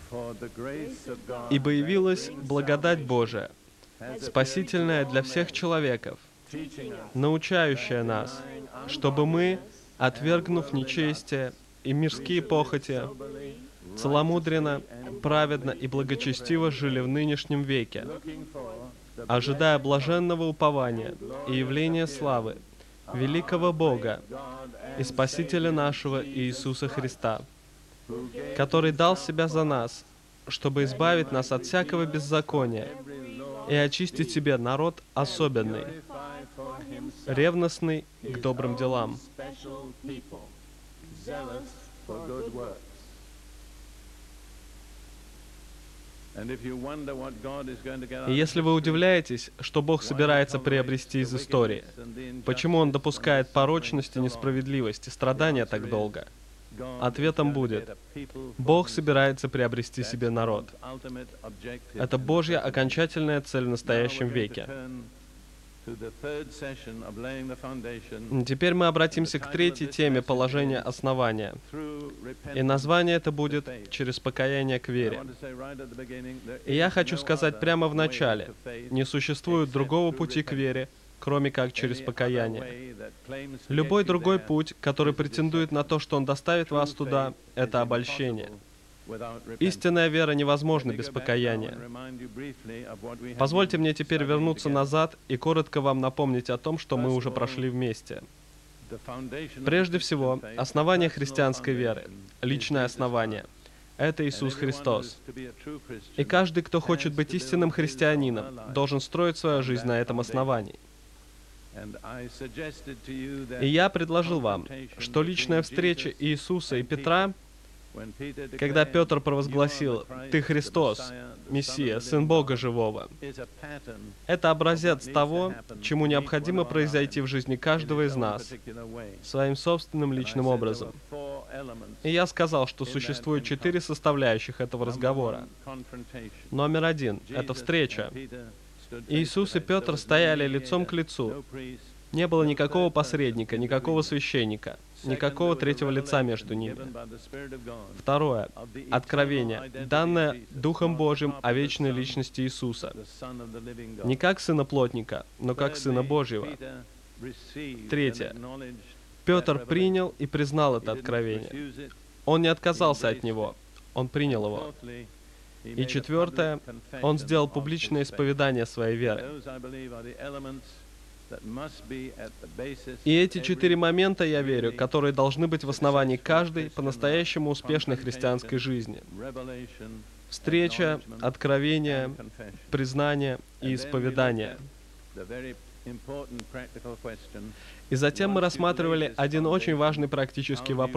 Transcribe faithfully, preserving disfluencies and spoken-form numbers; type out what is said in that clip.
Ибо явилась благодать Божия, спасительная для всех человеков, научающая нас, чтобы мы, отвергнув нечестие и мирские похоти, целомудренно, праведно и благочестиво жили в нынешнем веке, ожидая блаженного упования и явления славы великого Бога и Спасителя нашего Иисуса Христа, который дал Себя за нас, чтобы избавить нас от всякого беззакония и очистить себе народ особенный, ревностный к добрым делам. И если вы удивляетесь, что Бог собирается приобрести из истории, почему Он допускает порочность и несправедливость и страдания так долго, ответом будет: Бог собирается приобрести себе народ. Это Божья окончательная цель в настоящем веке. Теперь мы обратимся к третьей теме положения основания. И название это будет «Через покаяние к вере». И я хочу сказать прямо в начале, не существует другого пути к вере, кроме как через покаяние. Любой другой путь, который претендует на то, что он доставит вас туда, это обольщение. Истинная вера невозможна без покаяния. Позвольте мне теперь вернуться назад и коротко вам напомнить о том, что мы уже прошли вместе. Прежде всего, основание христианской веры, личное основание, это Иисус Христос. И каждый, кто хочет быть истинным христианином, должен строить свою жизнь на этом основании. И я предложил вам, что личная встреча Иисуса и Петра, когда Петр провозгласил: «Ты Христос, Мессия, Сын Бога Живого», это образец того, чему необходимо произойти в жизни каждого из нас, своим собственным личным образом. И я сказал, что существует четыре составляющих этого разговора. Номер один — это встреча. Иисус и Петр стояли лицом к лицу. Не было никакого посредника, никакого священника, никакого третьего лица между ними. Второе. Откровение, данное Духом Божьим о вечной личности Иисуса. Не как Сына Плотника, но как Сына Божьего. Третье. Петр принял и признал это откровение. Он не отказался от него, он принял его. И четвертое. Он сделал публичное исповедание своей веры. И эти четыре момента, я верю, которые должны быть в основании каждой по-настоящему успешной христианской жизни. Встреча, откровение, признание и исповедание. И затем мы рассматривали один очень важный практический вопрос.